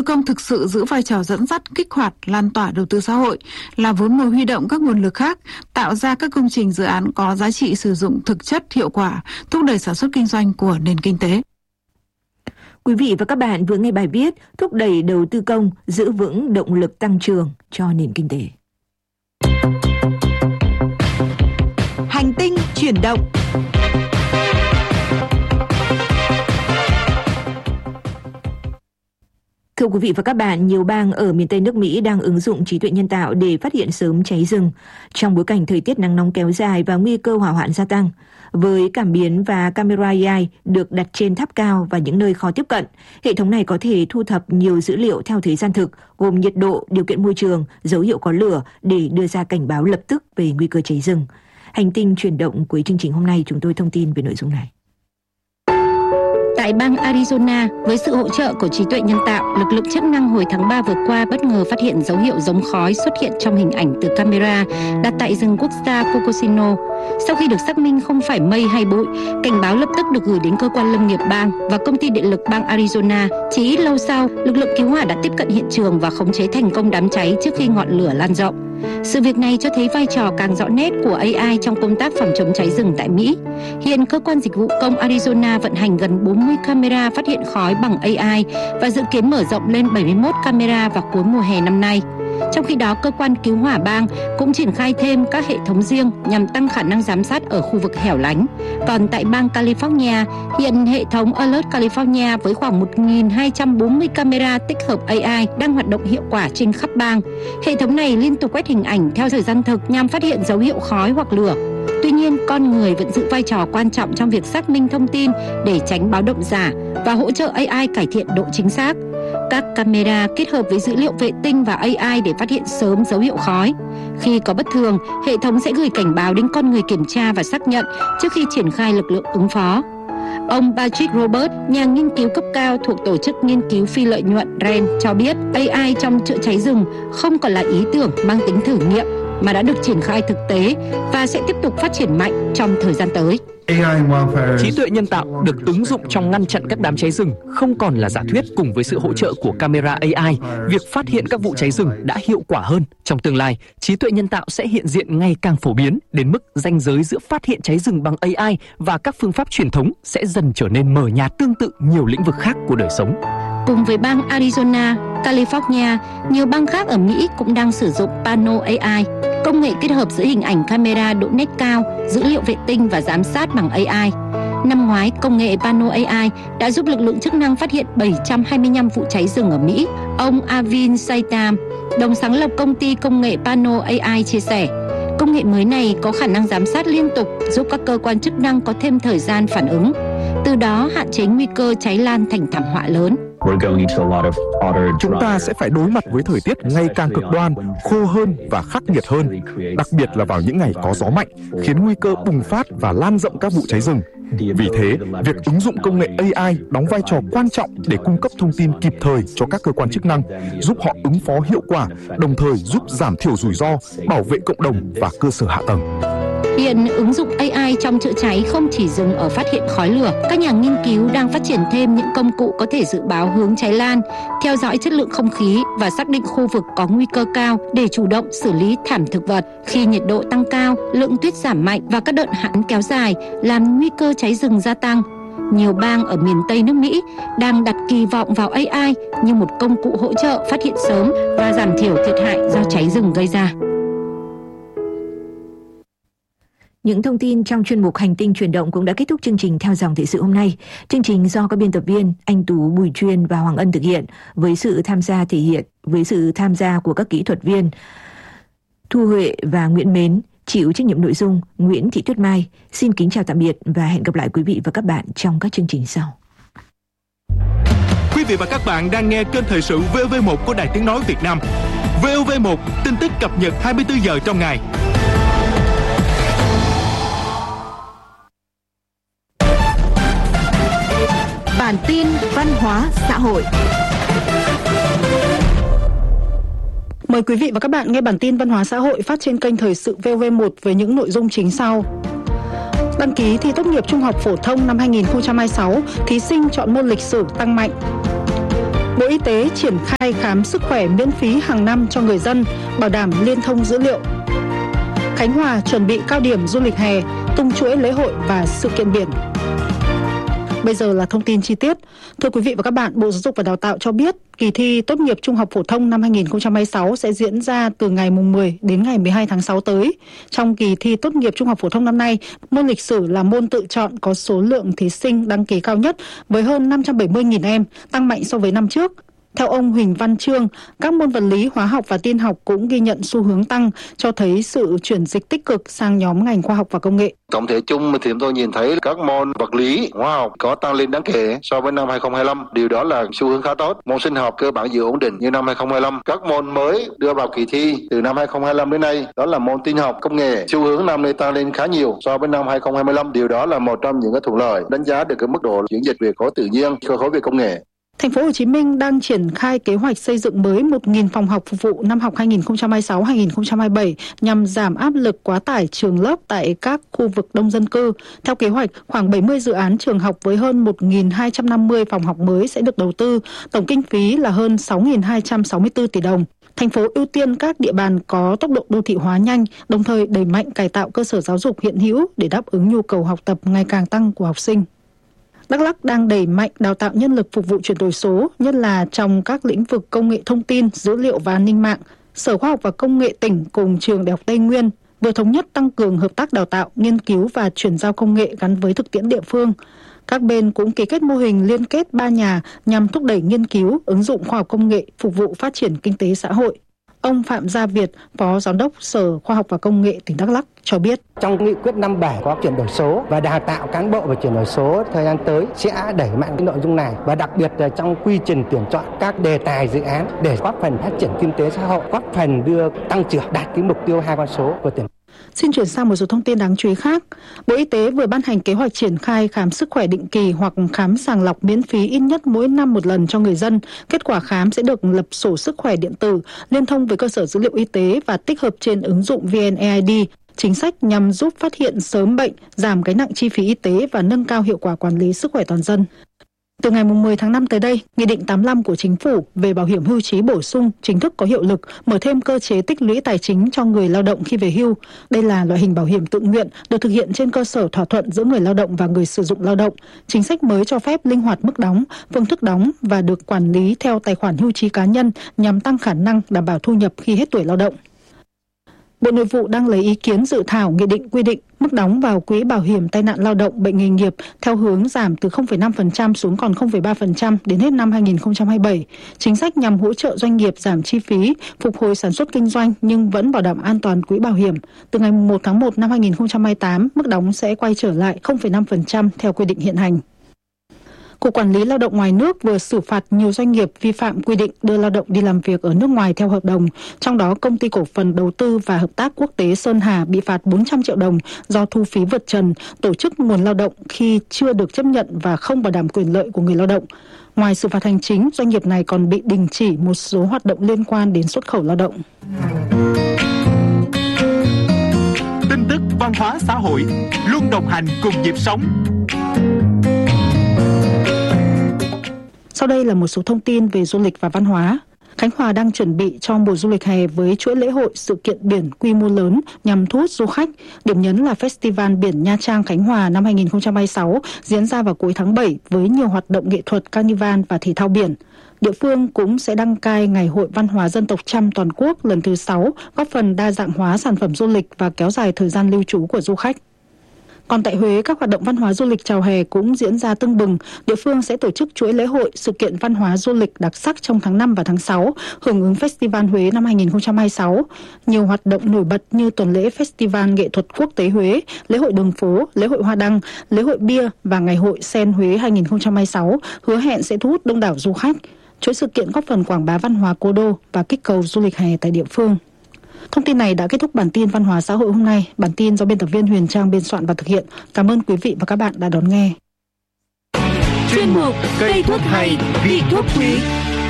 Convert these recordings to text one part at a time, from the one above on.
công thực sự giữ vai trò dẫn dắt, kích hoạt, lan tỏa đầu tư xã hội, là vốn mồi huy động các nguồn lực khác, tạo ra các công trình dự án có giá trị sử dụng thực chất, hiệu quả, thúc đẩy sản xuất kinh doanh của nền kinh tế. Quý vị và các bạn vừa nghe bài viết thúc đẩy đầu tư công, giữ vững động lực tăng trưởng cho nền kinh tế. Hành tinh chuyển động. Thưa quý vị và các bạn, nhiều bang ở miền Tây nước Mỹ đang ứng dụng trí tuệ nhân tạo để phát hiện sớm cháy rừng trong bối cảnh thời tiết nắng nóng kéo dài và nguy cơ hỏa hoạn gia tăng. Với cảm biến và camera AI được đặt trên tháp cao và những nơi khó tiếp cận, hệ thống này có thể thu thập nhiều dữ liệu theo thời gian thực, gồm nhiệt độ, điều kiện môi trường, dấu hiệu có lửa để đưa ra cảnh báo lập tức về nguy cơ cháy rừng. Hành tinh chuyển động cuối chương trình hôm nay chúng tôi thông tin về nội dung này. Tại bang Arizona, với sự hỗ trợ của trí tuệ nhân tạo, lực lượng chức năng hồi tháng 3 vừa qua bất ngờ phát hiện dấu hiệu giống khói xuất hiện trong hình ảnh từ camera đặt tại rừng quốc gia Cocosino. Sau khi được xác minh không phải mây hay bụi, cảnh báo lập tức được gửi đến cơ quan lâm nghiệp bang và công ty điện lực bang Arizona. Chỉ ít lâu sau, lực lượng cứu hỏa đã tiếp cận hiện trường và khống chế thành công đám cháy trước khi ngọn lửa lan rộng. Sự việc này cho thấy vai trò càng rõ nét của AI trong công tác phòng chống cháy rừng tại Mỹ. Hiện cơ quan dịch vụ công Arizona vận hành gần 40 camera phát hiện khói bằng AI và dự kiến mở rộng lên 71 camera vào cuối mùa hè năm nay. Trong khi đó, cơ quan cứu hỏa bang cũng triển khai thêm các hệ thống riêng nhằm tăng khả năng giám sát ở khu vực hẻo lánh. Còn tại bang California, hiện hệ thống Alert California với khoảng 1.240 camera tích hợp AI đang hoạt động hiệu quả trên khắp bang. Hệ thống này liên tục quét hình ảnh theo thời gian thực nhằm phát hiện dấu hiệu khói hoặc lửa. Tuy nhiên, con người vẫn giữ vai trò quan trọng trong việc xác minh thông tin để tránh báo động giả và hỗ trợ AI cải thiện độ chính xác. Các camera kết hợp với dữ liệu vệ tinh và AI để phát hiện sớm dấu hiệu khói. Khi có bất thường, hệ thống sẽ gửi cảnh báo đến con người kiểm tra và xác nhận trước khi triển khai lực lượng ứng phó. Ông Patrick Robert, nhà nghiên cứu cấp cao thuộc tổ chức nghiên cứu phi lợi nhuận RAND cho biết AI trong chữa cháy rừng không còn là ý tưởng mang tính thử nghiệm mà đã được triển khai thực tế và sẽ tiếp tục phát triển mạnh trong thời gian tới. Trí tuệ nhân tạo được ứng dụng trong ngăn chặn các đám cháy rừng không còn là giả thuyết. Cùng với sự hỗ trợ của camera AI, việc phát hiện các vụ cháy rừng đã hiệu quả hơn. Trong tương lai, trí tuệ nhân tạo sẽ hiện diện ngày càng phổ biến đến mức ranh giới giữa phát hiện cháy rừng bằng AI và các phương pháp truyền thống sẽ dần trở nên mờ nhạt tương tự nhiều lĩnh vực khác của đời sống. Cùng với bang Arizona, California, nhiều bang khác ở Mỹ cũng đang sử dụng Pano AI, công nghệ kết hợp giữa hình ảnh camera độ nét cao, dữ liệu vệ tinh và giám sát bằng AI. Năm ngoái, công nghệ Pano AI đã giúp lực lượng chức năng phát hiện 725 vụ cháy rừng ở Mỹ. Ông Avin Saitam, đồng sáng lập công ty công nghệ Pano AI chia sẻ, công nghệ mới này có khả năng giám sát liên tục, giúp các cơ quan chức năng có thêm thời gian phản ứng, từ đó hạn chế nguy cơ cháy lan thành thảm họa lớn. Chúng ta sẽ phải đối mặt với thời tiết ngày càng cực đoan, khô hơn và khắc nghiệt hơn, đặc biệt là vào những ngày có gió mạnh, khiến nguy cơ bùng phát và lan rộng các vụ cháy rừng. Vì thế, việc ứng dụng công nghệ AI đóng vai trò quan trọng để cung cấp thông tin kịp thời cho các cơ quan chức năng, giúp họ ứng phó hiệu quả, đồng thời giúp giảm thiểu rủi ro, bảo vệ cộng đồng và cơ sở hạ tầng. Hiện ứng dụng AI trong chữa cháy không chỉ dừng ở phát hiện khói lửa, các nhà nghiên cứu đang phát triển thêm những công cụ có thể dự báo hướng cháy lan, theo dõi chất lượng không khí và xác định khu vực có nguy cơ cao để chủ động xử lý thảm thực vật. Khi nhiệt độ tăng cao, lượng tuyết giảm mạnh và các đợt hạn kéo dài làm nguy cơ cháy rừng gia tăng. Nhiều bang ở miền Tây nước Mỹ đang đặt kỳ vọng vào AI như một công cụ hỗ trợ phát hiện sớm và giảm thiểu thiệt hại do cháy rừng gây ra. Những thông tin trong chuyên mục Hành tinh chuyển động cũng đã kết thúc chương trình Theo dòng thời sự hôm nay. Chương trình do các biên tập viên Anh Tú, Bùi Chuyên và Hoàng Ân thực hiện với sự tham gia của các kỹ thuật viên Thu Huệ và Nguyễn Mến, chịu trách nhiệm nội dung Nguyễn Thị Tuyết Mai. Xin kính chào tạm biệt và hẹn gặp lại quý vị và các bạn trong các chương trình sau. Quý vị và các bạn đang nghe kênh thời sự VOV1 của Đài Tiếng nói Việt Nam. VOV1, tin tức cập nhật 24 giờ trong ngày. Bản tin văn hóa xã hội. Mời quý vị và các bạn nghe bản tin văn hóa xã hội phát trên kênh thời sự VOV1 với những nội dung chính sau. Đăng ký thi tốt nghiệp trung học phổ thông năm 2026, thí sinh chọn môn lịch sử tăng mạnh. Bộ Y tế triển khai khám sức khỏe miễn phí hàng năm cho người dân, bảo đảm liên thông dữ liệu. Khánh Hòa chuẩn bị cao điểm du lịch hè, tung chuỗi lễ hội và sự kiện biển. Bây giờ là thông tin chi tiết. Thưa quý vị và các bạn, Bộ Giáo dục và Đào tạo cho biết kỳ thi tốt nghiệp trung học phổ thông năm 2026 sẽ diễn ra từ ngày 10 đến ngày 12 tháng 6 tới. Trong kỳ thi tốt nghiệp trung học phổ thông năm nay, môn lịch sử là môn tự chọn có số lượng thí sinh đăng ký cao nhất với hơn 570.000 em, tăng mạnh so với năm trước. Theo ông Huỳnh Văn Trương, các môn vật lý, hóa học và tin học cũng ghi nhận xu hướng tăng, cho thấy sự chuyển dịch tích cực sang nhóm ngành khoa học và công nghệ. Tổng thể chung thì chúng tôi nhìn thấy các môn vật lý, hóa học có tăng lên đáng kể so với năm 2025. Điều đó là xu hướng khá tốt. Môn sinh học cơ bản giữ ổn định như năm 2025. Các môn mới đưa vào kỳ thi từ năm 2025 đến nay, đó là môn tin học, công nghệ. Xu hướng năm nay tăng lên khá nhiều so với năm 2025. Điều đó là một trong những cái thuận lợi đánh giá được cái mức độ chuyển dịch về khối tự nhiên, khối về công nghệ. Thành phố Hồ Chí Minh đang triển khai kế hoạch xây dựng mới 1.000 phòng học phục vụ năm học 2026-2027 nhằm giảm áp lực quá tải trường lớp tại các khu vực đông dân cư. Theo kế hoạch, khoảng 70 dự án trường học với hơn 1.250 phòng học mới sẽ được đầu tư, tổng kinh phí là hơn 6.264 tỷ đồng. Thành phố ưu tiên các địa bàn có tốc độ đô thị hóa nhanh, đồng thời đẩy mạnh cải tạo cơ sở giáo dục hiện hữu để đáp ứng nhu cầu học tập ngày càng tăng của học sinh. Đắk Lắk đang đẩy mạnh đào tạo nhân lực phục vụ chuyển đổi số, nhất là trong các lĩnh vực công nghệ thông tin, dữ liệu và an ninh mạng. Sở Khoa học và Công nghệ tỉnh cùng Trường Đại học Tây Nguyên vừa thống nhất tăng cường hợp tác đào tạo, nghiên cứu và chuyển giao công nghệ gắn với thực tiễn địa phương. Các bên cũng ký kết mô hình liên kết 3 nhà nhằm thúc đẩy nghiên cứu, ứng dụng khoa học công nghệ phục vụ phát triển kinh tế xã hội. Ông Phạm Gia Việt, Phó Giám đốc Sở Khoa học và Công nghệ tỉnh Đắk Lắk cho biết. Trong nghị quyết 57 có chuyển đổi số và đào tạo cán bộ về chuyển đổi số thời gian tới sẽ đẩy mạnh cái nội dung này, và đặc biệt là trong quy trình tuyển chọn các đề tài dự án để góp phần phát triển kinh tế xã hội, góp phần đưa tăng trưởng đạt cái mục tiêu 2 con số của tỉnh. Xin chuyển sang một số thông tin đáng chú ý khác. Bộ Y tế vừa ban hành kế hoạch triển khai khám sức khỏe định kỳ hoặc khám sàng lọc miễn phí ít nhất mỗi năm một lần cho người dân. Kết quả khám sẽ được lập sổ sức khỏe điện tử, liên thông với cơ sở dữ liệu y tế và tích hợp trên ứng dụng VNeID. Chính sách nhằm giúp phát hiện sớm bệnh, giảm gánh nặng chi phí y tế và nâng cao hiệu quả quản lý sức khỏe toàn dân. Từ ngày 10 tháng 5 tới đây, Nghị định 85 của Chính phủ về bảo hiểm hưu trí bổ sung chính thức có hiệu lực, mở thêm cơ chế tích lũy tài chính cho người lao động khi về hưu. Đây là loại hình bảo hiểm tự nguyện được thực hiện trên cơ sở thỏa thuận giữa người lao động và người sử dụng lao động. Chính sách mới cho phép linh hoạt mức đóng, phương thức đóng và được quản lý theo tài khoản hưu trí cá nhân nhằm tăng khả năng đảm bảo thu nhập khi hết tuổi lao động. Bộ Nội vụ đang lấy ý kiến dự thảo nghị định quy định mức đóng vào quỹ bảo hiểm tai nạn lao động bệnh nghề nghiệp theo hướng giảm từ 0,5% xuống còn 0,3% đến hết năm 2027. Chính sách nhằm hỗ trợ doanh nghiệp giảm chi phí, phục hồi sản xuất kinh doanh nhưng vẫn bảo đảm an toàn quỹ bảo hiểm. Từ ngày 1 tháng 1 năm 2028, mức đóng sẽ quay trở lại 0,5% theo quy định hiện hành. Cục Quản lý Lao động ngoài nước vừa xử phạt nhiều doanh nghiệp vi phạm quy định đưa lao động đi làm việc ở nước ngoài theo hợp đồng. Trong đó, Công ty Cổ phần Đầu tư và Hợp tác Quốc tế Sơn Hà bị phạt 400 triệu đồng do thu phí vượt trần, tổ chức nguồn lao động khi chưa được chấp nhận và không bảo đảm quyền lợi của người lao động. Ngoài xử phạt hành chính, doanh nghiệp này còn bị đình chỉ một số hoạt động liên quan đến xuất khẩu lao động. Tin tức văn hóa xã hội luôn đồng hành cùng nhịp sống. Sau đây là một số thông tin về du lịch và văn hóa. Khánh Hòa đang chuẩn bị cho mùa du lịch hè với chuỗi lễ hội sự kiện biển quy mô lớn nhằm thu hút du khách. Điểm nhấn là Festival Biển Nha Trang Khánh Hòa năm 2026 diễn ra vào cuối tháng 7 với nhiều hoạt động nghệ thuật, carnival và thể thao biển. Địa phương cũng sẽ đăng cai Ngày hội Văn hóa Dân tộc Chăm toàn quốc lần thứ 6, góp phần đa dạng hóa sản phẩm du lịch và kéo dài thời gian lưu trú của du khách. Còn tại Huế, các hoạt động văn hóa du lịch chào hè cũng diễn ra tưng bừng. Địa phương sẽ tổ chức chuỗi lễ hội, sự kiện văn hóa du lịch đặc sắc trong tháng 5 và tháng 6, hưởng ứng Festival Huế năm 2026. Nhiều hoạt động nổi bật như tuần lễ Festival Nghệ thuật Quốc tế Huế, lễ hội đường phố, lễ hội hoa đăng, lễ hội bia và Ngày hội Sen Huế 2026 hứa hẹn sẽ thu hút đông đảo du khách. Chuỗi sự kiện góp phần quảng bá văn hóa cố đô và kích cầu du lịch hè tại địa phương. Thông tin này đã kết thúc bản tin văn hóa xã hội hôm nay. Bản tin do biên tập viên Huyền Trang biên soạn và thực hiện. Cảm ơn quý vị và các bạn đã đón nghe. Chuyên mục Cây thuốc hay, vị thuốc quý.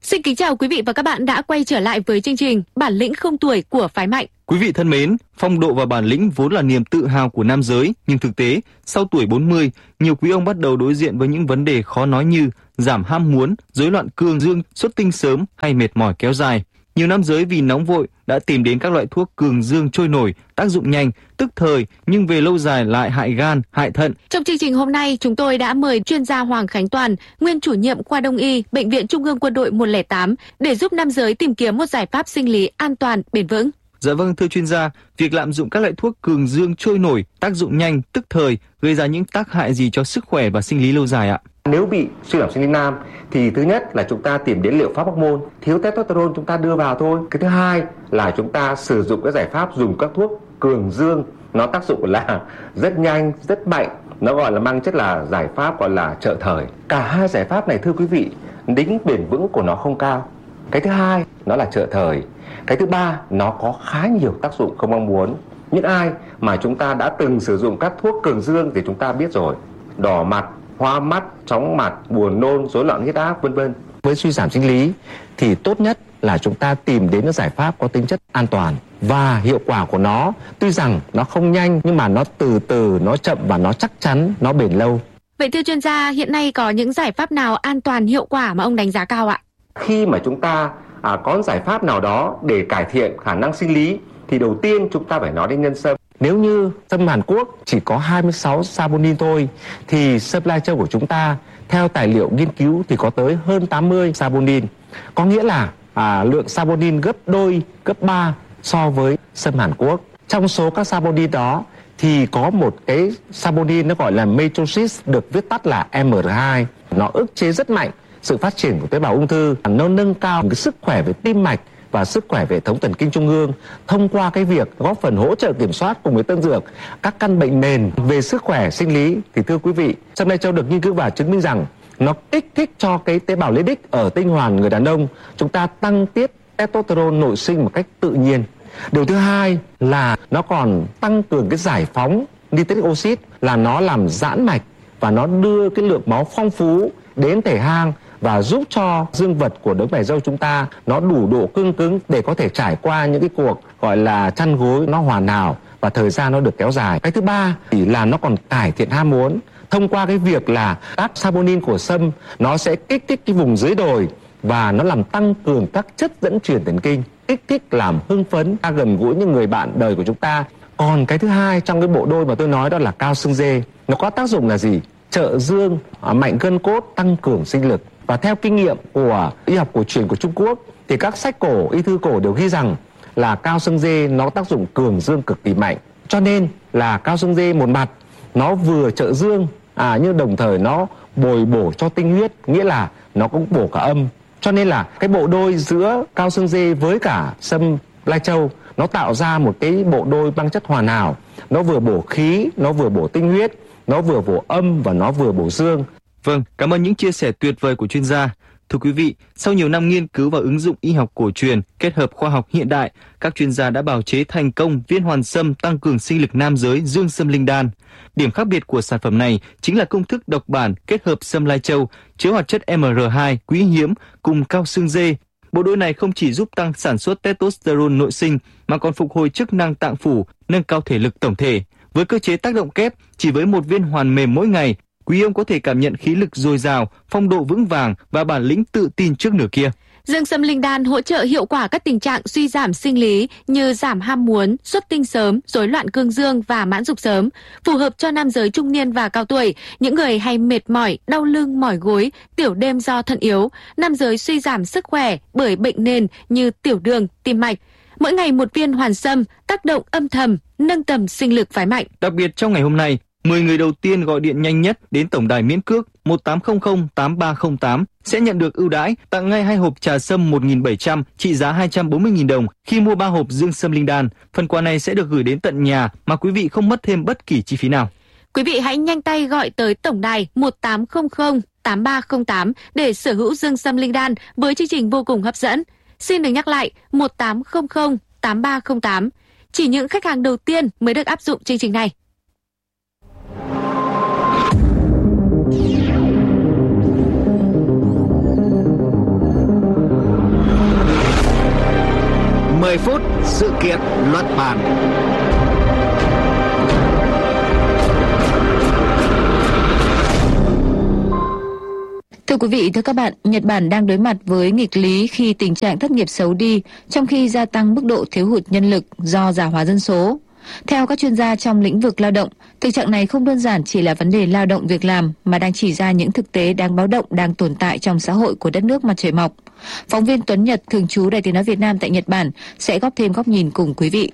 Xin kính chào quý vị và các bạn đã quay trở lại với chương trình Bản lĩnh không tuổi của phái Mạnh. Quý vị thân mến, phong độ và bản lĩnh vốn là niềm tự hào của nam giới, nhưng thực tế, sau tuổi 40, nhiều quý ông bắt đầu đối diện với những vấn đề khó nói như giảm ham muốn, rối loạn cương dương, xuất tinh sớm hay mệt mỏi kéo dài. Nhiều nam giới vì nóng vội đã tìm đến các loại thuốc cường dương trôi nổi, tác dụng nhanh, tức thời nhưng về lâu dài lại hại gan, hại thận. Trong chương trình hôm nay, chúng tôi đã mời chuyên gia Hoàng Khánh Toàn, nguyên chủ nhiệm khoa Đông y, Bệnh viện Trung ương Quân đội 108 để giúp nam giới tìm kiếm một giải pháp sinh lý an toàn, bền vững. Dạ vâng, thưa chuyên gia, việc lạm dụng các loại thuốc cường dương trôi nổi, tác dụng nhanh, tức thời gây ra những tác hại gì cho sức khỏe và sinh lý lâu dài ạ? Nếu bị suy giảm sinh lý nam thì thứ nhất là chúng ta tìm đến liệu pháp hormone, thiếu testosterone chúng ta đưa vào thôi. Cái thứ hai là chúng ta sử dụng cái giải pháp dùng các thuốc cường dương, nó tác dụng là rất nhanh, rất mạnh, nó gọi là mang chất là giải pháp gọi là trợ thời. Cả hai giải pháp này thưa quý vị, tính bền vững của nó không cao. Cái thứ hai nó là trợ thời. Cái thứ ba nó có khá nhiều tác dụng không mong muốn. Những ai mà chúng ta đã từng sử dụng các thuốc cường dương thì chúng ta biết rồi, đỏ mặt, hoa mắt, chóng mặt, buồn nôn, rối loạn huyết áp vân vân. Với suy giảm sinh lý thì tốt nhất là chúng ta tìm đến những giải pháp có tính chất an toàn và hiệu quả của nó tuy rằng nó không nhanh nhưng mà nó từ từ, nó chậm và nó chắc chắn, nó bền lâu. Vậy thưa chuyên gia, hiện nay có những giải pháp nào an toàn hiệu quả mà ông đánh giá cao ạ? Khi mà chúng ta có giải pháp nào đó để cải thiện khả năng sinh lý thì đầu tiên chúng ta phải nói đến nhân sâm. Nếu như sâm Hàn Quốc chỉ có 26 saponin thôi thì sâm Lai Châu của chúng ta theo tài liệu nghiên cứu thì có tới hơn 80 saponin. Có nghĩa là lượng saponin gấp đôi, gấp 3 so với sâm Hàn Quốc. Trong số các saponin đó thì có một cái saponin nó gọi là metosis, được viết tắt là MR2. Nó ức chế rất mạnh sự phát triển của tế bào ung thư, nó nâng cao cái sức khỏe về tim mạch và sức khỏe về hệ thống thần kinh trung ương thông qua cái việc góp phần hỗ trợ kiểm soát cùng với tân dược các căn bệnh nền về sức khỏe sinh lý. Thì thưa quý vị, sâm Lai Châu được nghiên cứu và chứng minh rằng nó kích thích cho cái tế bào Leydig ở tinh hoàn người đàn ông chúng ta tăng tiết testosterone nội sinh một cách tự nhiên. Điều thứ hai là nó còn tăng cường cái giải phóng nitric oxide, là nó làm giãn mạch và nó đưa cái lượng máu phong phú đến thể hang và giúp cho dương vật của đấng mày râu chúng ta nó đủ độ cứng để có thể trải qua những cái cuộc gọi là chăn gối nó hoàn hảo và thời gian nó được kéo dài. Cái thứ ba thì là nó còn cải thiện ham muốn thông qua cái việc là các saponin của sâm nó sẽ kích thích cái vùng dưới đồi và nó làm tăng cường các chất dẫn truyền thần kinh, kích thích làm hưng phấn, gần gũi những người bạn đời của chúng ta. Còn cái thứ hai trong cái bộ đôi mà tôi nói đó là cao xương dê, nó có tác dụng là gì? Trợ dương, mạnh gân cốt, tăng cường sinh lực. Và theo kinh nghiệm của y học cổ truyền của Trung Quốc thì các sách cổ, y thư cổ đều ghi rằng là cao xương dê nó tác dụng cường dương cực kỳ mạnh. Cho nên là cao xương dê một mặt nó vừa trợ dương nhưng đồng thời nó bồi bổ cho tinh huyết, nghĩa là nó cũng bổ cả âm. Cho nên là cái bộ đôi giữa cao xương dê với cả sâm Lai Châu nó tạo ra một cái bộ đôi mang chất hoàn hảo. Nó vừa bổ khí, nó vừa bổ tinh huyết, nó vừa bổ âm và nó vừa bổ dương. Vâng, cảm ơn những chia sẻ tuyệt vời của chuyên gia. Thưa quý vị, sau nhiều năm nghiên cứu và ứng dụng y học cổ truyền kết hợp khoa học hiện đại, các chuyên gia đã bào chế thành công viên hoàn sâm tăng cường sinh lực nam giới Dương Sâm Linh Đan. Điểm khác biệt của sản phẩm này chính là công thức độc bản kết hợp sâm Lai Châu chứa hoạt chất MR2 quý hiếm cùng cao xương dê. Bộ đôi này không chỉ giúp tăng sản xuất testosterone nội sinh mà còn phục hồi chức năng tạng phủ, nâng cao thể lực tổng thể. Với cơ chế tác động kép, chỉ với một viên hoàn mềm mỗi ngày, quý ông có thể cảm nhận khí lực dồi dào, phong độ vững vàng và bản lĩnh tự tin trước nửa kia. Dương Sâm Linh Đan hỗ trợ hiệu quả các tình trạng suy giảm sinh lý như giảm ham muốn, xuất tinh sớm, rối loạn cương dương và mãn dục sớm, phù hợp cho nam giới trung niên và cao tuổi, những người hay mệt mỏi, đau lưng, mỏi gối, tiểu đêm do thận yếu, nam giới suy giảm sức khỏe bởi bệnh nền như tiểu đường, tim mạch. Mỗi ngày một viên hoàn sâm tác động âm thầm, nâng tầm sinh lực phái Mạnh. Đặc biệt trong ngày hôm nay, 10 người đầu tiên gọi điện nhanh nhất đến tổng đài miễn cước 1800 8308 sẽ nhận được ưu đãi tặng ngay 2 hộp trà sâm 1.700 trị giá 240.000 đồng khi mua 3 hộp Dương Sâm Linh Đan. Phần quà này sẽ được gửi đến tận nhà mà quý vị không mất thêm bất kỳ chi phí nào. Quý vị hãy nhanh tay gọi tới tổng đài 1800 8308 để sở hữu Dương Sâm Linh Đan với chương trình vô cùng hấp dẫn. Xin được nhắc lại 1800 8308. Chỉ những khách hàng đầu tiên mới được áp dụng chương trình này. 10 phút sự kiện luận bàn. Thưa quý vị, thưa các bạn, Nhật Bản đang đối mặt với nghịch lý khi tình trạng thất nghiệp xấu đi, trong khi gia tăng mức độ thiếu hụt nhân lực do già hóa dân số. Theo các chuyên gia trong lĩnh vực lao động, thực trạng này không đơn giản chỉ là vấn đề lao động việc làm mà đang chỉ ra những thực tế đáng báo động đang tồn tại trong xã hội của đất nước mặt trời mọc. Phóng viên Tuấn Nhật, thường trú Đài Tiếng nói Việt Nam tại Nhật Bản sẽ góp thêm góc nhìn cùng quý vị.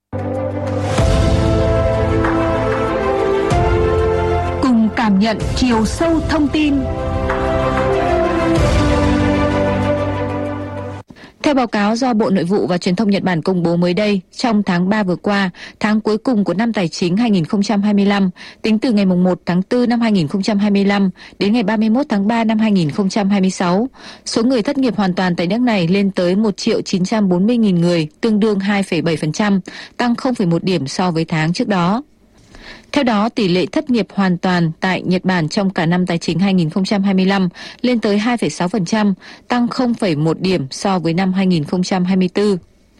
Cùng cảm nhận chiều sâu thông tin. Theo báo cáo do Bộ Nội vụ và Truyền thông Nhật Bản công bố mới đây, trong tháng 3 vừa qua, tháng cuối cùng của năm tài chính 2025, tính từ ngày 1 tháng 4 năm 2025 đến ngày 31 tháng 3 năm 2026, số người thất nghiệp hoàn toàn tại nước này lên tới 1.940.000 người, tương đương 2,7%, tăng 0,1 điểm so với tháng trước đó. Theo đó, tỷ lệ thất nghiệp hoàn toàn tại Nhật Bản trong cả năm tài chính 2025 lên tới 2,6%, tăng 0,1 điểm so với năm 2024.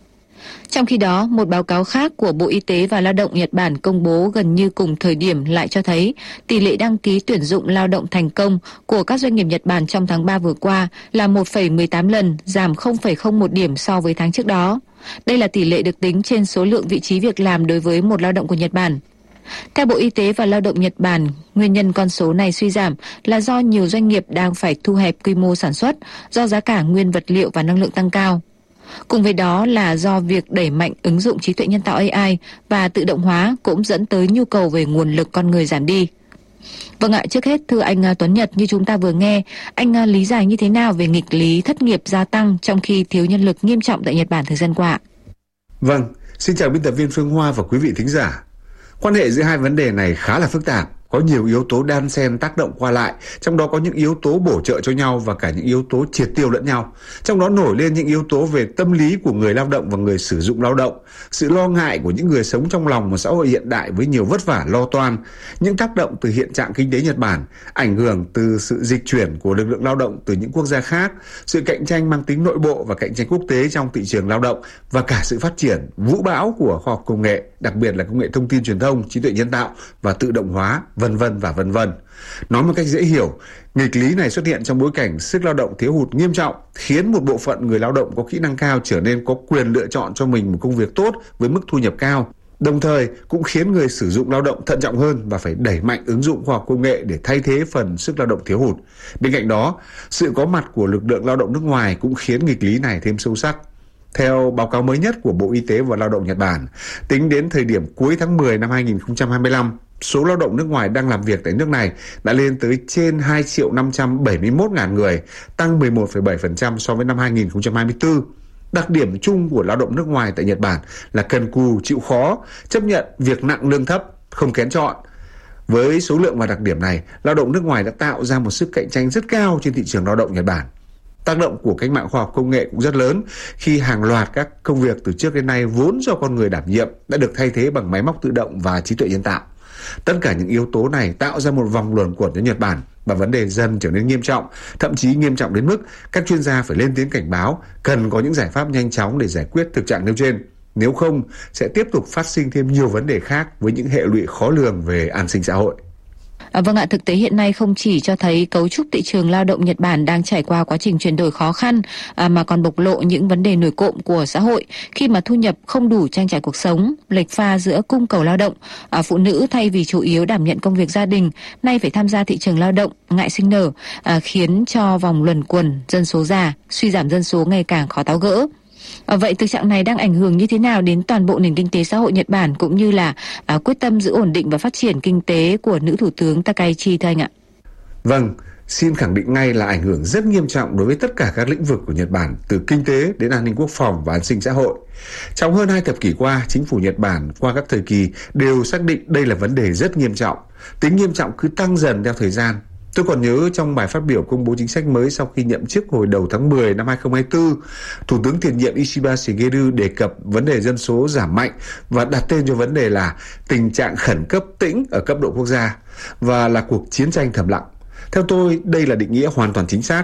Trong khi đó, một báo cáo khác của Bộ Y tế và Lao động Nhật Bản công bố gần như cùng thời điểm lại cho thấy tỷ lệ đăng ký tuyển dụng lao động thành công của các doanh nghiệp Nhật Bản trong tháng 3 vừa qua là 1,18 lần, giảm 0,01 điểm so với tháng trước đó. Đây là tỷ lệ được tính trên số lượng vị trí việc làm đối với một lao động của Nhật Bản. Theo Bộ Y tế và Lao động Nhật Bản, nguyên nhân con số này suy giảm là do nhiều doanh nghiệp đang phải thu hẹp quy mô sản xuất do giá cả nguyên vật liệu và năng lượng tăng cao. Cùng với đó là do việc đẩy mạnh ứng dụng trí tuệ nhân tạo AI và tự động hóa cũng dẫn tới nhu cầu về nguồn lực con người giảm đi. Vâng ạ, trước hết thưa anh Tuấn Nhật, như chúng ta vừa nghe, anh lý giải như thế nào về nghịch lý thất nghiệp gia tăng trong khi thiếu nhân lực nghiêm trọng tại Nhật Bản thời gian qua? Vâng, xin chào biên tập viên Phương Hoa và quý vị thính giả. Quan hệ giữa hai vấn đề này khá là phức tạp, có nhiều yếu tố đan xen tác động qua lại, trong đó có những yếu tố bổ trợ cho nhau và cả những yếu tố triệt tiêu lẫn nhau. Trong đó nổi lên những yếu tố về tâm lý của người lao động và người sử dụng lao động, sự lo ngại của những người sống trong lòng một xã hội hiện đại với nhiều vất vả lo toan, những tác động từ hiện trạng kinh tế Nhật Bản, ảnh hưởng từ sự dịch chuyển của lực lượng lao động từ những quốc gia khác, sự cạnh tranh mang tính nội bộ và cạnh tranh quốc tế trong thị trường lao động và cả sự phát triển vũ bão của khoa học công nghệ, đặc biệt là công nghệ thông tin truyền thông, trí tuệ nhân tạo và tự động hóa, vân vân. Nói một cách dễ hiểu, nghịch lý này xuất hiện trong bối cảnh sức lao động thiếu hụt nghiêm trọng, khiến một bộ phận người lao động có kỹ năng cao trở nên có quyền lựa chọn cho mình một công việc tốt với mức thu nhập cao. Đồng thời cũng khiến người sử dụng lao động thận trọng hơn và phải đẩy mạnh ứng dụng khoa học công nghệ để thay thế phần sức lao động thiếu hụt. Bên cạnh đó, sự có mặt của lực lượng lao động nước ngoài cũng khiến nghịch lý này thêm sâu sắc. Theo báo cáo mới nhất của Bộ Y tế và Lao động Nhật Bản, tính đến thời điểm cuối tháng 10 năm 2025, số lao động nước ngoài đang làm việc tại nước này đã lên tới trên 2.571.000 người, tăng 11,7% so với năm 2024. Đặc điểm chung của lao động nước ngoài tại Nhật Bản là cần cù, chịu khó, chấp nhận việc nặng lương thấp, không kén chọn. Với số lượng và đặc điểm này, lao động nước ngoài đã tạo ra một sức cạnh tranh rất cao trên thị trường lao động Nhật Bản. Tác động của cách mạng khoa học công nghệ cũng rất lớn khi hàng loạt các công việc từ trước đến nay vốn do con người đảm nhiệm đã được thay thế bằng máy móc tự động và trí tuệ nhân tạo. Tất cả những yếu tố này tạo ra một vòng luẩn quẩn cho Nhật Bản và vấn đề dần trở nên nghiêm trọng, thậm chí nghiêm trọng đến mức các chuyên gia phải lên tiếng cảnh báo cần có những giải pháp nhanh chóng để giải quyết thực trạng nêu trên. Nếu không, sẽ tiếp tục phát sinh thêm nhiều vấn đề khác với những hệ lụy khó lường về an sinh xã hội. Vâng ạ, thực tế hiện nay không chỉ cho thấy cấu trúc thị trường lao động Nhật Bản đang trải qua quá trình chuyển đổi khó khăn mà còn bộc lộ những vấn đề nổi cộm của xã hội khi mà thu nhập không đủ trang trải cuộc sống, lệch pha giữa cung cầu lao động. Phụ nữ thay vì chủ yếu đảm nhận công việc gia đình nay phải tham gia thị trường lao động, ngại sinh nở, khiến cho vòng luẩn quẩn dân số già, suy giảm dân số ngày càng khó tháo gỡ. Vậy thực trạng này đang ảnh hưởng như thế nào đến toàn bộ nền kinh tế xã hội Nhật Bản cũng như là quyết tâm giữ ổn định và phát triển kinh tế của nữ thủ tướng Takaichi thưa anh ạ? Vâng, xin khẳng định ngay là ảnh hưởng rất nghiêm trọng đối với tất cả các lĩnh vực của Nhật Bản, từ kinh tế đến an ninh quốc phòng và an sinh xã hội. Trong hơn 2 thập kỷ qua, chính phủ Nhật Bản qua các thời kỳ đều xác định đây là vấn đề rất nghiêm trọng. Tính nghiêm trọng cứ tăng dần theo thời gian. Tôi còn nhớ trong bài phát biểu công bố chính sách mới sau khi nhậm chức hồi đầu tháng 10 năm 2024, Thủ tướng tiền nhiệm Ishiba Shigeru đề cập vấn đề dân số giảm mạnh và đặt tên cho vấn đề là tình trạng khẩn cấp tĩnh ở cấp độ quốc gia và là cuộc chiến tranh thầm lặng. Theo tôi, đây là định nghĩa hoàn toàn chính xác.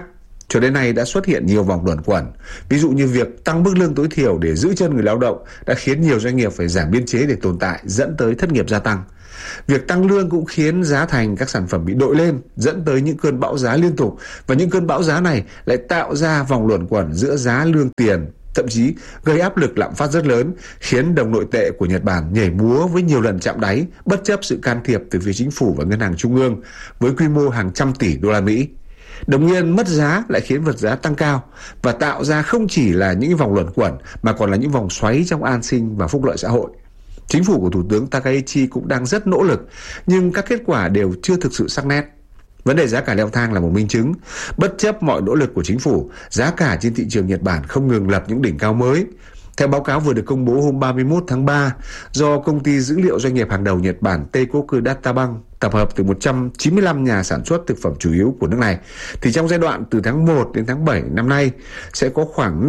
Cho đến nay đã xuất hiện nhiều vòng luẩn quẩn. Ví dụ như việc tăng mức lương tối thiểu để giữ chân người lao động đã khiến nhiều doanh nghiệp phải giảm biên chế để tồn tại, dẫn tới thất nghiệp gia tăng. Việc tăng lương cũng khiến giá thành các sản phẩm bị đội lên, dẫn tới những cơn bão giá liên tục, và những cơn bão giá này lại tạo ra vòng luẩn quẩn giữa giá lương tiền, thậm chí gây áp lực lạm phát rất lớn, khiến đồng nội tệ của Nhật Bản nhảy múa với nhiều lần chạm đáy, bất chấp sự can thiệp từ phía chính phủ và ngân hàng trung ương với quy mô hàng trăm tỷ đô la Mỹ. Đồng yên mất giá lại khiến vật giá tăng cao và tạo ra không chỉ là những vòng luẩn quẩn mà còn là những vòng xoáy trong an sinh và phúc lợi xã hội. Chính phủ của Thủ tướng Takaichi cũng đang rất nỗ lực, nhưng các kết quả đều chưa thực sự sắc nét. Vấn đề giá cả leo thang là một minh chứng. Bất chấp mọi nỗ lực của chính phủ, giá cả trên thị trường Nhật Bản không ngừng lập những đỉnh cao mới. Theo báo cáo vừa được công bố hôm 31 tháng 3 do công ty dữ liệu doanh nghiệp hàng đầu Nhật Bản Teikoku Databank tập hợp từ 195 nhà sản xuất thực phẩm chủ yếu của nước này, thì trong giai đoạn từ tháng 1 đến tháng 7 năm nay sẽ có khoảng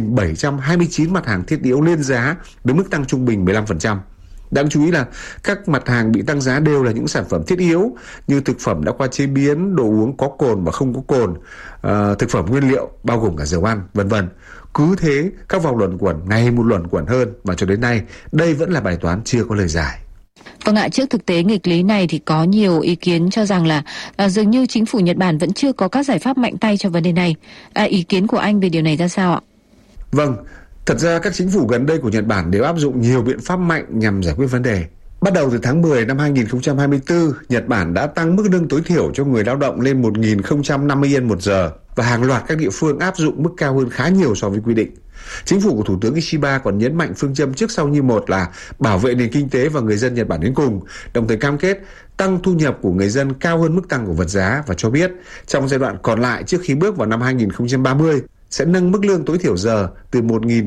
5.729 mặt hàng thiết yếu lên giá với mức tăng trung bình 15%. Đáng chú ý là các mặt hàng bị tăng giá đều là những sản phẩm thiết yếu như thực phẩm đã qua chế biến, đồ uống có cồn và không có cồn, thực phẩm nguyên liệu bao gồm cả dầu ăn, vân vân. Cứ thế, các vòng luẩn quẩn ngày một luẩn quẩn hơn, và cho đến nay đây vẫn là bài toán chưa có lời giải. Vâng ạ, trước thực tế nghịch lý này thì có nhiều ý kiến cho rằng là dường như chính phủ Nhật Bản vẫn chưa có các giải pháp mạnh tay cho vấn đề này. Ý kiến của anh về điều này ra sao ạ? Vâng, thật ra các chính phủ gần đây của Nhật Bản đều áp dụng nhiều biện pháp mạnh nhằm giải quyết vấn đề. Bắt đầu từ tháng 10 năm 2024, Nhật Bản đã tăng mức lương tối thiểu cho người lao động lên 1.050 yen một giờ, và hàng loạt các địa phương áp dụng mức cao hơn khá nhiều so với quy định. Chính phủ của Thủ tướng Ishiba còn nhấn mạnh phương châm trước sau như một là bảo vệ nền kinh tế và người dân Nhật Bản đến cùng, đồng thời cam kết tăng thu nhập của người dân cao hơn mức tăng của vật giá, và cho biết trong giai đoạn còn lại trước khi bước vào năm 2030 sẽ nâng mức lương tối thiểu giờ từ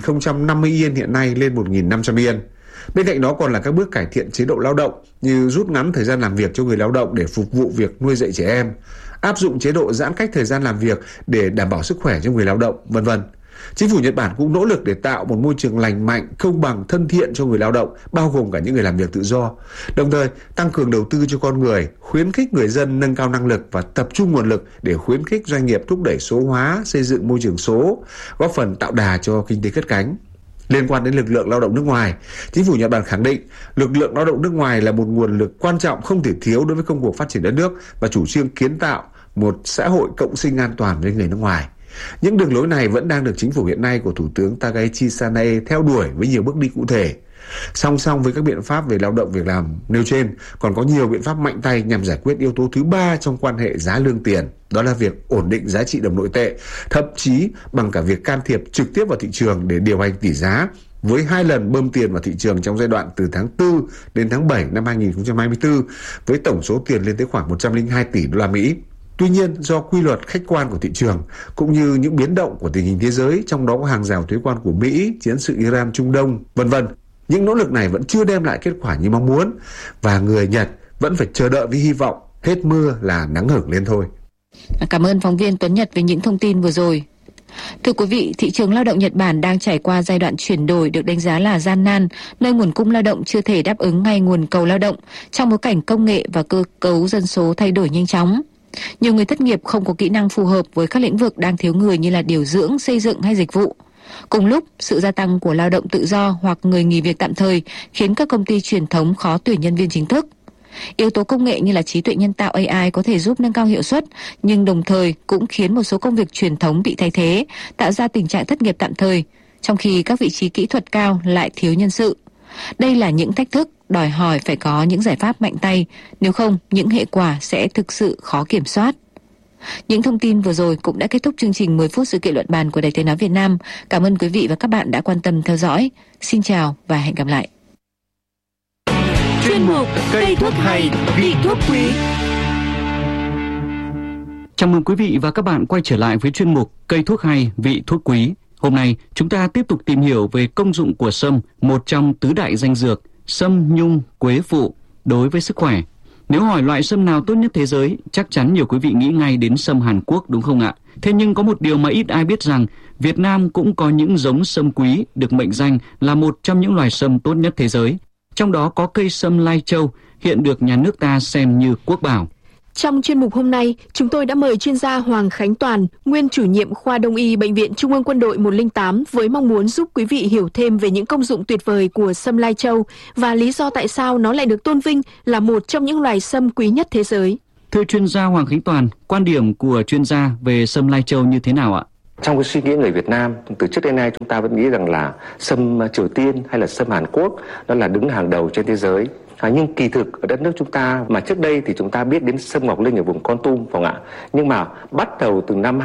1.050 yen hiện nay lên 1.500 yen. Bên cạnh đó còn là các bước cải thiện chế độ lao động như rút ngắn thời gian làm việc cho người lao động để phục vụ việc nuôi dạy trẻ em, áp dụng chế độ giãn cách thời gian làm việc để đảm bảo sức khỏe cho người lao động, vân vân. Chính phủ Nhật Bản cũng nỗ lực để tạo một môi trường lành mạnh, công bằng, thân thiện cho người lao động, bao gồm cả những người làm việc tự do. Đồng thời, tăng cường đầu tư cho con người, khuyến khích người dân nâng cao năng lực và tập trung nguồn lực để khuyến khích doanh nghiệp thúc đẩy số hóa, xây dựng môi trường số, góp phần tạo đà cho kinh tế cất cánh. Liên quan đến lực lượng lao động nước ngoài, chính phủ Nhật Bản khẳng định lực lượng lao động nước ngoài là một nguồn lực quan trọng không thể thiếu đối với công cuộc phát triển đất nước và chủ trương kiến tạo một xã hội cộng sinh an toàn với người nước ngoài. Những đường lối này vẫn đang được chính phủ hiện nay của Thủ tướng Takaichi Sanae theo đuổi với nhiều bước đi cụ thể. Song song với các biện pháp về lao động việc làm nêu trên, còn có nhiều biện pháp mạnh tay nhằm giải quyết yếu tố thứ ba trong quan hệ giá lương tiền, đó là việc ổn định giá trị đồng nội tệ, thậm chí bằng cả việc can thiệp trực tiếp vào thị trường để điều hành tỷ giá, với 2 lần bơm tiền vào thị trường trong giai đoạn từ tháng 4 đến tháng 7 năm 2024 với tổng số tiền lên tới khoảng 102 tỷ đô la Mỹ. Tuy nhiên, do quy luật khách quan của thị trường cũng như những biến động của tình hình thế giới, trong đó có hàng rào thuế quan của Mỹ, chiến sự Iran Trung Đông, vân vân, những nỗ lực này vẫn chưa đem lại kết quả như mong muốn, và người Nhật vẫn phải chờ đợi với hy vọng hết mưa là nắng hửng lên thôi. Cảm ơn phóng viên Tuấn Nhật với những thông tin vừa rồi. Thưa quý vị, thị trường lao động Nhật Bản đang trải qua giai đoạn chuyển đổi được đánh giá là gian nan, nơi nguồn cung lao động chưa thể đáp ứng ngay nguồn cầu lao động trong bối cảnh công nghệ và cơ cấu dân số thay đổi nhanh chóng. Nhiều người thất nghiệp không có kỹ năng phù hợp với các lĩnh vực đang thiếu người như là điều dưỡng, xây dựng hay dịch vụ. Cùng lúc, sự gia tăng của lao động tự do hoặc người nghỉ việc tạm thời khiến các công ty truyền thống khó tuyển nhân viên chính thức. Yếu tố công nghệ như là trí tuệ nhân tạo AI có thể giúp nâng cao hiệu suất, nhưng đồng thời cũng khiến một số công việc truyền thống bị thay thế, tạo ra tình trạng thất nghiệp tạm thời, trong khi các vị trí kỹ thuật cao lại thiếu nhân sự. Đây là những thách thức đòi hỏi phải có những giải pháp mạnh tay, nếu không những hệ quả sẽ thực sự khó kiểm soát. Những thông tin vừa rồi cũng đã kết thúc chương trình 10 phút sự kiện luận bàn của Đài Tiếng nói Việt Nam. Cảm ơn quý vị và các bạn đã quan tâm theo dõi. Xin chào và hẹn gặp lại. Chuyên mục Cây thuốc hay, vị thuốc quý. Chào mừng quý vị và các bạn quay trở lại với chuyên mục Cây thuốc hay, vị thuốc quý. Hôm nay chúng ta tiếp tục tìm hiểu về công dụng của sâm, một trong tứ đại danh dược sâm, nhung, quế phụ đối với sức khỏe. Nếu hỏi loại sâm nào tốt nhất thế giới, chắc chắn nhiều quý vị nghĩ ngay đến sâm Hàn Quốc, đúng không ạ? Thế nhưng có một điều mà ít ai biết rằng Việt Nam cũng có những giống sâm quý được mệnh danh là một trong những loài sâm tốt nhất thế giới. Trong đó có cây sâm Lai Châu, hiện được nhà nước ta xem như quốc bảo. Trong chuyên mục hôm nay, chúng tôi đã mời chuyên gia Hoàng Khánh Toàn, nguyên chủ nhiệm khoa Đông y Bệnh viện Trung ương Quân đội 108 với mong muốn giúp quý vị hiểu thêm về những công dụng tuyệt vời của sâm lai châu và lý do tại sao nó lại được tôn vinh là một trong những loài sâm quý nhất thế giới. Thưa chuyên gia Hoàng Khánh Toàn, quan điểm của chuyên gia về sâm lai châu như thế nào ạ? Trong cái suy nghĩ người Việt Nam, từ trước đến nay chúng ta vẫn nghĩ rằng là sâm Triều Tiên hay là sâm Hàn Quốc đó là đứng hàng đầu trên thế giới. Nhưng kỳ thực ở đất nước chúng ta mà trước đây thì chúng ta biết đến sâm Ngọc Linh ở vùng Kon Tum, phải không ạ? Nhưng mà bắt đầu từ năm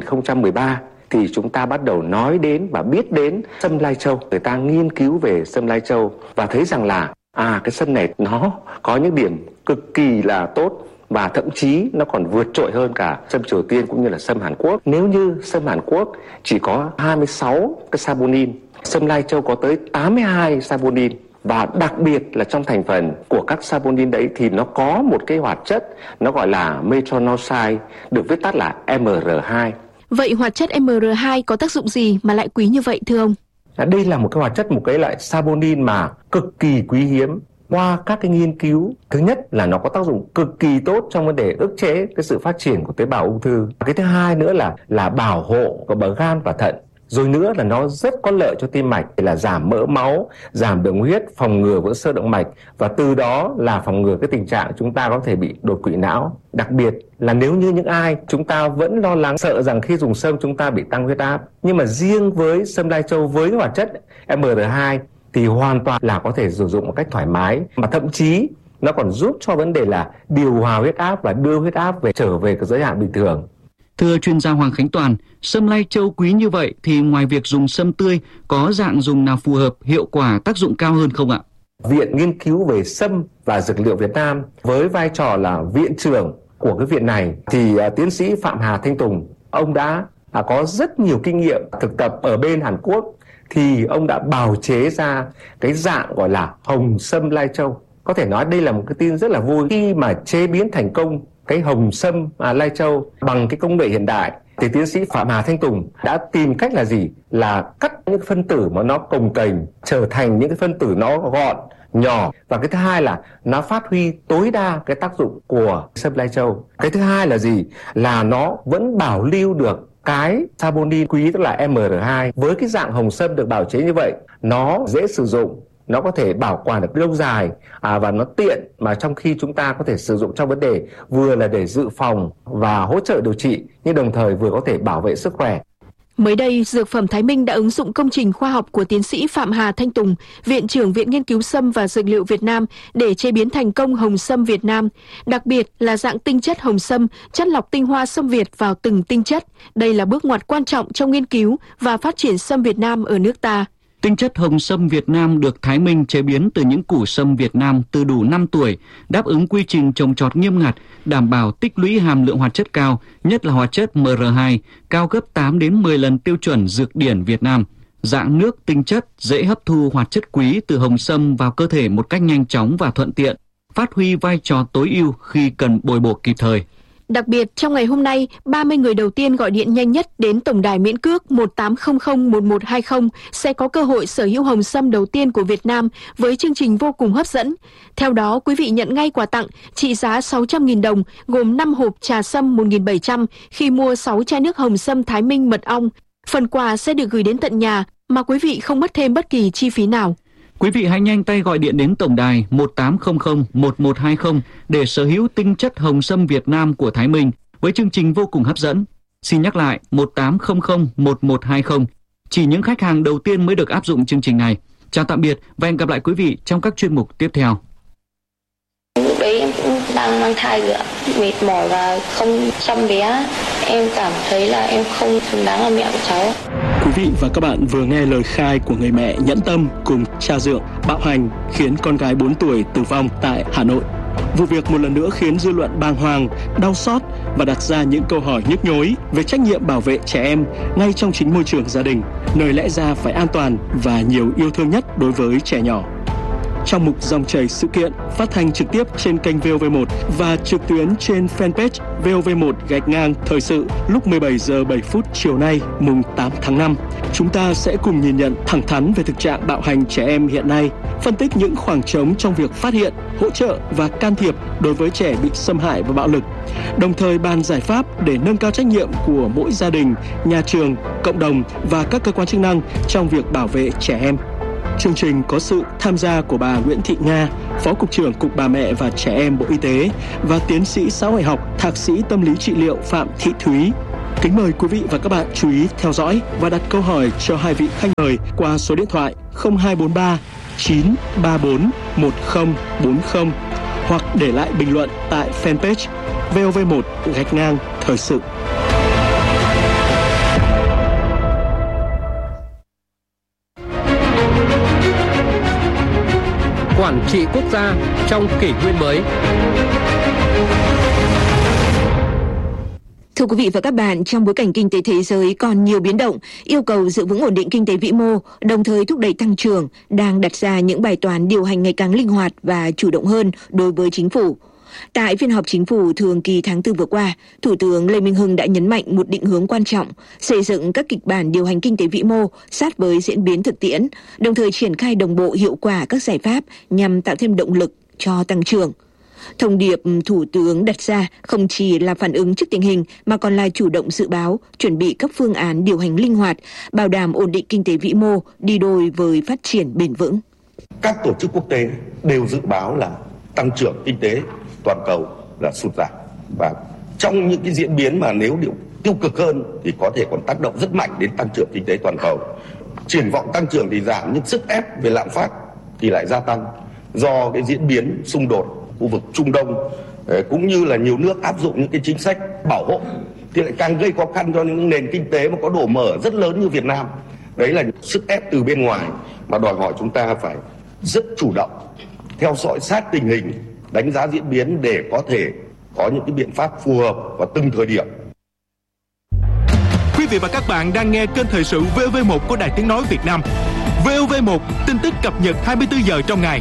2013 thì chúng ta bắt đầu nói đến và biết đến sâm lai châu. Người ta nghiên cứu về sâm lai châu và thấy rằng là cái sâm này nó có những điểm cực kỳ là tốt và thậm chí nó còn vượt trội hơn cả sâm Triều Tiên cũng như là sâm Hàn Quốc. Nếu như sâm Hàn Quốc chỉ có 26 cái saponin, sâm lai châu có tới 82 saponin. Và đặc biệt là trong thành phần của các saponin đấy thì nó có một cái hoạt chất nó gọi là metronidazole, được viết tắt là MR2. Vậy hoạt chất MR2 có tác dụng gì mà lại quý như vậy thưa ông? Đây là một cái hoạt chất, một cái loại saponin mà cực kỳ quý hiếm. Qua các cái nghiên cứu, thứ nhất là nó có tác dụng cực kỳ tốt trong vấn đề ức chế cái sự phát triển của tế bào ung thư. Cái thứ hai nữa là bảo hộ của gan và thận. Rồi nữa là nó rất có lợi cho tim mạch, là giảm mỡ máu, giảm đường huyết, phòng ngừa vỡ xơ động mạch và từ đó là phòng ngừa cái tình trạng chúng ta có thể bị đột quỵ não. Đặc biệt là nếu như những ai chúng ta vẫn lo lắng sợ rằng khi dùng sâm chúng ta bị tăng huyết áp, nhưng mà riêng với sâm lai châu với hoạt chất MR2 thì hoàn toàn là có thể sử dụng một cách thoải mái, mà thậm chí nó còn giúp cho vấn đề là điều hòa huyết áp và đưa huyết áp trở về cái giới hạn bình thường. Thưa chuyên gia Hoàng Khánh Toàn, sâm lai châu quý như vậy thì ngoài việc dùng sâm tươi, có dạng dùng nào phù hợp, hiệu quả, tác dụng cao hơn không ạ? Viện Nghiên cứu về sâm và dược liệu Việt Nam với vai trò là viện trưởng của cái viện này thì tiến sĩ Phạm Hà Thanh Tùng, ông đã có rất nhiều kinh nghiệm thực tập ở bên Hàn Quốc, thì ông đã bào chế ra cái dạng gọi là hồng sâm lai châu. Có thể nói đây là một cái tin rất là vui khi mà chế biến thành công cái hồng sâm lai châu bằng cái công nghệ hiện đại. Thì tiến sĩ Phạm Hà Thanh Tùng đã tìm cách là gì? Là cắt những phân tử mà nó cồng kềnh trở thành những cái phân tử nó gọn, nhỏ. Và cái thứ hai là nó phát huy tối đa cái tác dụng của sâm lai châu. Cái thứ hai là gì? Là nó vẫn bảo lưu được cái saponin quý, tức là MR2. Với cái dạng hồng sâm được bào chế như vậy, nó dễ sử dụng, nó có thể bảo quản được lâu dài và nó tiện, mà trong khi chúng ta có thể sử dụng trong vấn đề vừa là để dự phòng và hỗ trợ điều trị, nhưng đồng thời vừa có thể bảo vệ sức khỏe. Mới đây, Dược phẩm Thái Minh đã ứng dụng công trình khoa học của tiến sĩ Phạm Hà Thanh Tùng, Viện trưởng Viện Nghiên cứu Sâm và Dược liệu Việt Nam để chế biến thành công hồng sâm Việt Nam, đặc biệt là dạng tinh chất hồng sâm, chất lọc tinh hoa sâm Việt vào từng tinh chất. Đây là bước ngoặt quan trọng trong nghiên cứu và phát triển sâm Việt Nam ở nước ta. Tinh chất hồng sâm Việt Nam được Thái Minh chế biến từ những củ sâm Việt Nam từ đủ 5 tuổi, đáp ứng quy trình trồng trọt nghiêm ngặt, đảm bảo tích lũy hàm lượng hoạt chất cao, nhất là hoạt chất MR2, cao gấp 8 đến 10 lần tiêu chuẩn dược điển Việt Nam. Dạng nước tinh chất dễ hấp thu hoạt chất quý từ hồng sâm vào cơ thể một cách nhanh chóng và thuận tiện, phát huy vai trò tối ưu khi cần bồi bổ kịp thời. Đặc biệt, trong ngày hôm nay, 30 người đầu tiên gọi điện nhanh nhất đến tổng đài miễn cước 18001120 sẽ có cơ hội sở hữu hồng sâm đầu tiên của Việt Nam với chương trình vô cùng hấp dẫn. Theo đó, quý vị nhận ngay quà tặng trị giá 600.000 đồng, gồm 5 hộp trà sâm 1.700 khi mua 6 chai nước hồng sâm Thái Minh mật ong. Phần quà sẽ được gửi đến tận nhà mà quý vị không mất thêm bất kỳ chi phí nào. Quý vị hãy nhanh tay gọi điện đến tổng đài 18001120 để sở hữu tinh chất hồng sâm Việt Nam của Thái Minh với chương trình vô cùng hấp dẫn. Xin nhắc lại 18001120. Chỉ những khách hàng đầu tiên mới được áp dụng chương trình này. Chào tạm biệt và hẹn gặp lại quý vị trong các chuyên mục tiếp theo. Lúc đấy em cũng đang mang thai rồi, mệt mỏi và không chăm bé. Em cảm thấy là em không xứng đáng là mẹ của cháu. Quý vị và các bạn vừa nghe lời khai của người mẹ nhẫn tâm cùng cha dượng bạo hành khiến con gái 4 tuổi tử vong tại Hà Nội. Vụ việc một lần nữa khiến dư luận bàng hoàng, đau xót và đặt ra những câu hỏi nhức nhối về trách nhiệm bảo vệ trẻ em ngay trong chính môi trường gia đình, nơi lẽ ra phải an toàn và nhiều yêu thương nhất đối với trẻ nhỏ. Trong mục Dòng chảy sự kiện phát thanh trực tiếp trên kênh VOV1 và trực tuyến trên fanpage VOV1-thời sự lúc 17 giờ 7 phút chiều nay mùng 8 tháng 5, chúng ta sẽ cùng nhìn nhận thẳng thắn về thực trạng bạo hành trẻ em hiện nay phân tích những khoảng trống trong việc phát hiện, hỗ trợ và can thiệp đối với trẻ bị xâm hại và bạo lực, đồng thời bàn giải pháp để nâng cao trách nhiệm của mỗi gia đình, nhà trường, cộng đồng và các cơ quan chức năng trong việc bảo vệ trẻ em. Chương trình có sự tham gia của bà Nguyễn Thị Nga, Phó Cục trưởng Cục Bà Mẹ và Trẻ Em Bộ Y tế và tiến sĩ xã hội học, Thạc sĩ tâm lý trị liệu Phạm Thị Thúy. Kính mời quý vị và các bạn chú ý theo dõi và đặt câu hỏi cho hai vị khách mời qua số điện thoại 0243 934 1040 hoặc để lại bình luận tại fanpage VOV1-Thời sự. Quản trị quốc gia trong kỷ nguyên mới. Thưa quý vị và các bạn, trong bối cảnh kinh tế thế giới còn nhiều biến động, yêu cầu giữ vững ổn định kinh tế vĩ mô, đồng thời thúc đẩy tăng trưởng, đang đặt ra những bài toán điều hành ngày càng linh hoạt và chủ động hơn đối với chính phủ. Tại phiên họp chính phủ thường kỳ tháng 4 vừa qua, Thủ tướng Lê Minh Hưng đã nhấn mạnh một định hướng quan trọng, xây dựng các kịch bản điều hành kinh tế vĩ mô sát với diễn biến thực tiễn, đồng thời triển khai đồng bộ hiệu quả các giải pháp nhằm tạo thêm động lực cho tăng trưởng. Thông điệp Thủ tướng đặt ra không chỉ là phản ứng trước tình hình mà còn là chủ động dự báo, chuẩn bị các phương án điều hành linh hoạt, bảo đảm ổn định kinh tế vĩ mô đi đôi với phát triển bền vững. Các tổ chức quốc tế đều dự báo là tăng trưởng kinh tế toàn cầu là sụt giảm, và trong những cái diễn biến mà nếu tiêu cực hơn thì có thể còn tác động rất mạnh đến tăng trưởng kinh tế toàn cầu. Triển vọng tăng trưởng thì giảm nhưng sức ép về lạm phát thì lại gia tăng do cái diễn biến xung đột khu vực Trung Đông cũng như là nhiều nước áp dụng những cái chính sách bảo hộ thì lại càng gây khó khăn cho những nền kinh tế mà có độ mở rất lớn như Việt Nam. Đấy là sức ép từ bên ngoài mà đòi hỏi chúng ta phải rất chủ động, theo dõi sát tình hình, đánh giá diễn biến để có thể có những cái biện pháp phù hợp vào từng thời điểm. Quý vị và các bạn đang nghe kênh thời sự VOV1 của Đài Tiếng nói Việt Nam. VOV1, tin tức cập nhật 24 giờ trong ngày.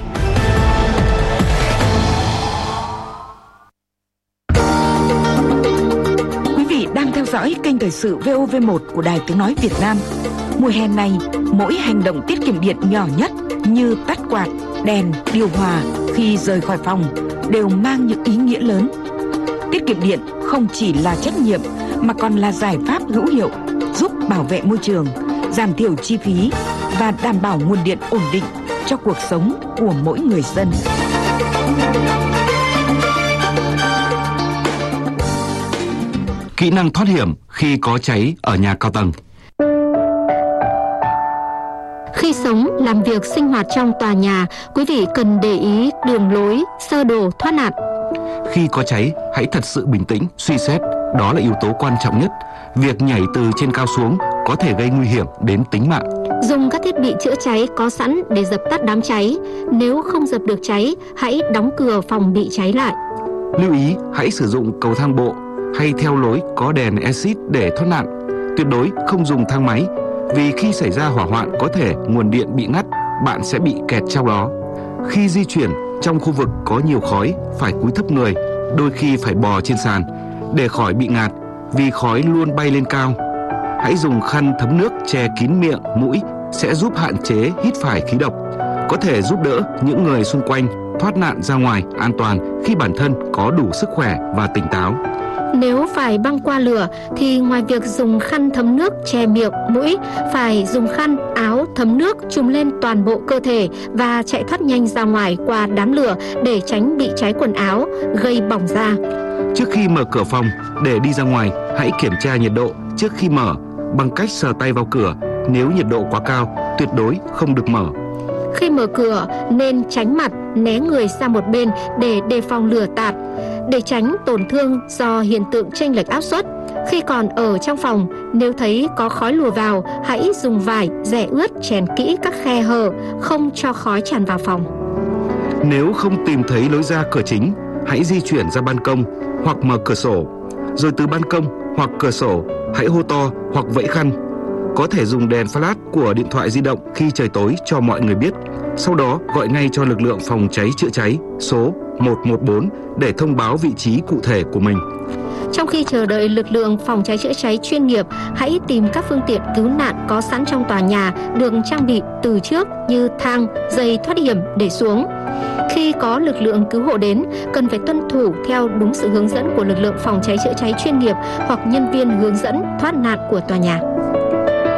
Quý vị đang theo dõi kênh thời sự VOV1 của Đài Tiếng nói Việt Nam. Mùa hè này, mỗi hành động tiết kiệm điện nhỏ nhất như tắt quạt, đèn, điều hòa khi rời khỏi phòng đều mang những ý nghĩa lớn. Tiết kiệm điện không chỉ là trách nhiệm mà còn là giải pháp hữu hiệu giúp bảo vệ môi trường, giảm thiểu chi phí và đảm bảo nguồn điện ổn định cho cuộc sống của mỗi người dân. Kỹ năng thoát hiểm khi có cháy ở nhà cao tầng. Khi sống, làm việc, sinh hoạt trong tòa nhà, quý vị cần để ý đường lối, sơ đồ thoát nạn. Khi có cháy, hãy thật sự bình tĩnh, suy xét, đó là yếu tố quan trọng nhất. Việc nhảy từ trên cao xuống có thể gây nguy hiểm đến tính mạng. Dùng các thiết bị chữa cháy có sẵn để dập tắt đám cháy. Nếu không dập được cháy, hãy đóng cửa phòng bị cháy lại. Lưu ý, hãy sử dụng cầu thang bộ hay theo lối có đèn exit để thoát nạn. Tuyệt đối không dùng thang máy, vì khi xảy ra hỏa hoạn có thể nguồn điện bị ngắt, bạn sẽ bị kẹt trong đó. Khi di chuyển trong khu vực có nhiều khói, phải cúi thấp người, đôi khi phải bò trên sàn để khỏi bị ngạt, vì khói luôn bay lên cao. Hãy dùng khăn thấm nước che kín miệng, mũi sẽ giúp hạn chế hít phải khí độc, có thể giúp đỡ những người xung quanh thoát nạn ra ngoài an toàn khi bản thân có đủ sức khỏe và tỉnh táo. Nếu phải băng qua lửa thì ngoài việc dùng khăn thấm nước che miệng, mũi, phải dùng khăn, áo thấm nước trùm lên toàn bộ cơ thể và chạy thoát nhanh ra ngoài qua đám lửa để tránh bị cháy quần áo, gây bỏng da. Trước khi mở cửa phòng để đi ra ngoài, hãy kiểm tra nhiệt độ trước khi mở bằng cách sờ tay vào cửa. Nếu nhiệt độ quá cao, tuyệt đối không được mở. Khi mở cửa nên tránh mặt, né người sang một bên để đề phòng lửa tạt, để tránh tổn thương do hiện tượng chênh lệch áp suất. Khi còn ở trong phòng, nếu thấy có khói lùa vào, hãy dùng vải, rẻ ướt chèn kỹ các khe hở, không cho khói tràn vào phòng. Nếu không tìm thấy lối ra cửa chính, hãy di chuyển ra ban công hoặc mở cửa sổ. Rồi từ ban công hoặc cửa sổ, hãy hô to hoặc vẫy khăn. Có thể dùng đèn flash của điện thoại di động khi trời tối cho mọi người biết. Sau đó gọi ngay cho lực lượng phòng cháy chữa cháy số 114 để thông báo vị trí cụ thể của mình. Trong khi chờ đợi lực lượng phòng cháy chữa cháy chuyên nghiệp, hãy tìm các phương tiện cứu nạn có sẵn trong tòa nhà được trang bị từ trước như thang, dây thoát hiểm để xuống. Khi có lực lượng cứu hộ đến, cần phải tuân thủ theo đúng sự hướng dẫn của lực lượng phòng cháy chữa cháy chuyên nghiệp hoặc nhân viên hướng dẫn thoát nạn của tòa nhà.